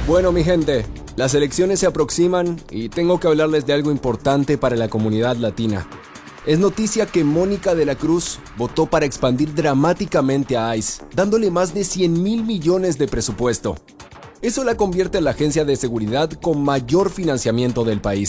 Bueno, mi gente, las elecciones se aproximan y tengo que hablarles de algo importante para la comunidad latina. Es noticia que Mónica de la Cruz votó para expandir dramáticamente a ICE, dándole más de 100,000 millones de presupuesto. Eso la convierte en la agencia de seguridad con mayor financiamiento del país.